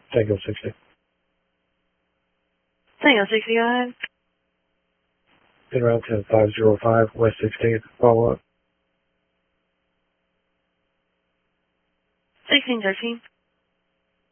Tango 60. Tango 60, go ahead. In route 10505, West 16th, follow up. 1613.